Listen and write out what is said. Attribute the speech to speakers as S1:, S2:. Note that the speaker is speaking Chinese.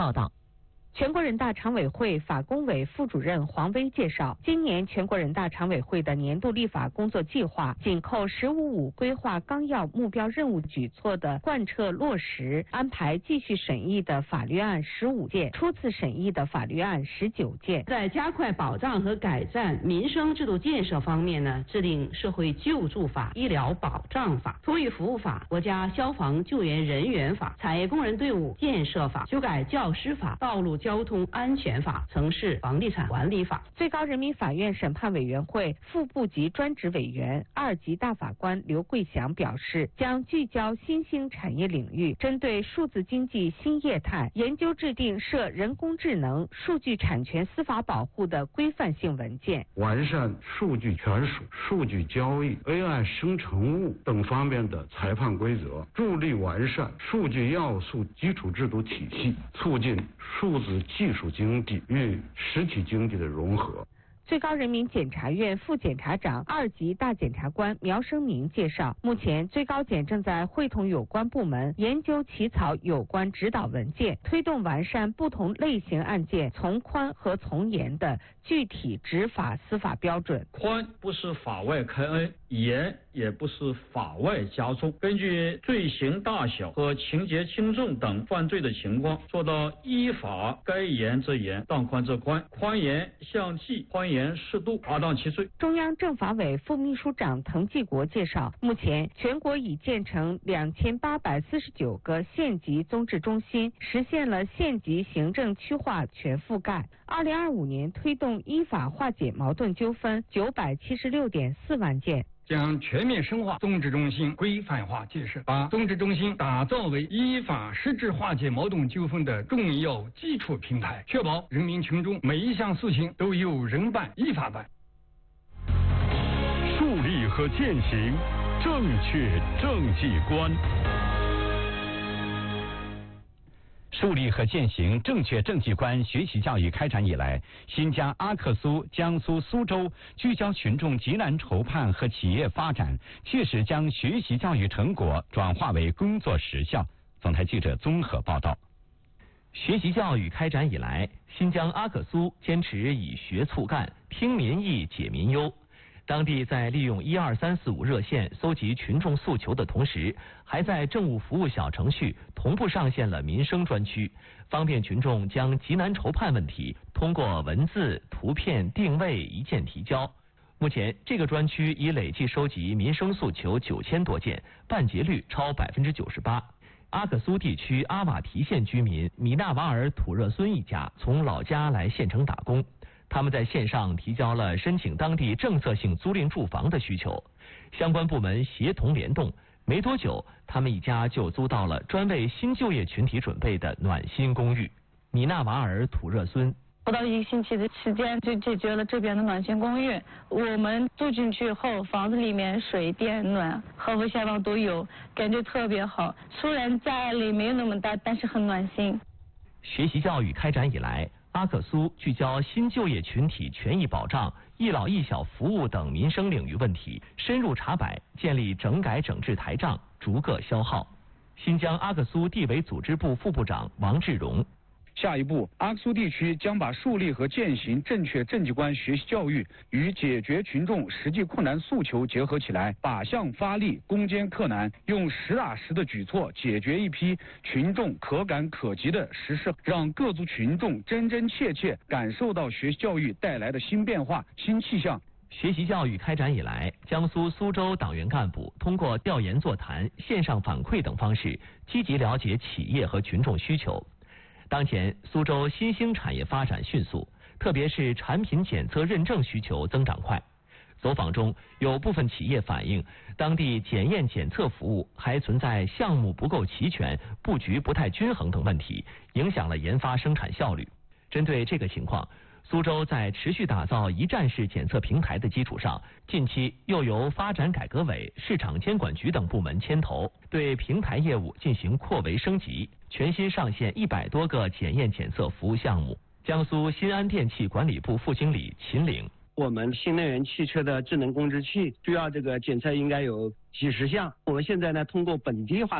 S1: 报道。全国人大常委会法工委副主任黄威介绍，今年全国人大常委会的年度立法工作计划，紧扣“十五五”规划纲要目标任务举措的贯彻落实，安排继续审议的法律案15件，初次审议的法律案19件。
S2: 在加快保障和改善民生制度建设方面呢，制定社会救助法、医疗保障法、托育服务法、国家消防救援人员法、产业工人队伍建设法、修改教师法、道路交通安全法、城市房地产管理法。
S1: 最高人民法院审判委员会副部级专职委员、2级大法官刘桂祥表示，将聚焦新兴产业领域，针对数字经济新业态，研究制定涉人工智能、数据产权司法保护的规范性文件，
S3: 完善数据权属、数据交易、AI 生成物等方面的裁判规则，助力完善数据要素基础制度体系，促进数字技术经济与实体经济的融合。
S1: 最高人民检察院副检察长、2级大检察官苗生明介绍，目前最高检正在会同有关部门研究起草有关指导文件，推动完善不同类型案件从宽和从严的具体执法司法标准。
S4: 宽不是法外开恩，严也不是法外加重，根据罪行大小和情节轻重等犯罪的情况，做到依法该严则严，当宽则宽，宽严相济，宽严适度，恰当其罪。
S1: 中央政法委副秘书长滕继国介绍，目前全国已建成2849个县级综治中心，实现了县级行政区划全覆盖。2025年推动依法化解矛盾纠纷976.4万件。
S5: 将全面深化综治中心规范化建设，把综治中心打造为依法实质化解矛盾纠纷的重要基础平台，确保人民群众每一项事情都有人办、依法办。
S6: 树立和践行正确政绩观。树立和践行正确政绩观学习教育开展以来，新疆阿克苏、江苏苏州聚焦群众急难筹盼和企业发展，切实将学习教育成果转化为工作实效。总台记者综合报道。
S7: 学习教育开展以来，新疆阿克苏坚持以学促干，听民意解民忧。当地在利用12345热线搜集群众诉求的同时，还在政务服务小程序同步上线了民生专区，方便群众将急难筹盼问题通过文字、图片定位一键提交。目前，这个专区已累计收集民生诉求9000多件，办结率超98%。阿克苏地区阿瓦提县居民米纳瓦尔土热孙一家从老家来县城打工。他们在线上提交了申请当地政策性租赁住房的需求，相关部门协同联动，没多久，他们一家就租到了专为新就业群体准备的暖心公寓。米纳瓦尔土热孙。
S8: 不到1个星期的时间就解决了这边的暖心公寓。我们住进去后，房子里面水电暖和无线网都有，感觉特别好。虽然家里没有那么大，但是很暖心。
S7: 学习教育开展以来，阿克苏聚焦新就业群体权益保障、一老一小服务等民生领域问题，深入查摆，建立整改整治台账，逐个消耗。新疆阿克苏地委组织部副部长王志荣。
S9: 下一步，阿克苏地区将把树立和践行正确政绩观学习教育与解决群众实际困难诉求结合起来，靶向发力，攻坚克难，用实打实的举措解决一批群众可感可及的实事，让各族群众真真切切感受到学习教育带来的新变化、新气象。
S7: 学习教育开展以来，江苏苏州党员干部通过调研座谈、线上反馈等方式，积极了解企业和群众需求。当前，苏州新兴产业发展迅速，特别是产品检测认证需求增长快。走访中，有部分企业反映，当地检验检测服务还存在项目不够齐全、布局不太均衡等问题，影响了研发生产效率。针对这个情况，苏州在持续打造一站式检测平台的基础上，近期又由发展改革委、市场监管局等部门牵头，对平台业务进行扩围升级，全新上线100多个检验检测服务项目。江苏新安电气管理部副经理秦岭。
S10: 我们新能源汽车的智能控制器主要这个检测应该有几10项，我们现在呢通过本地化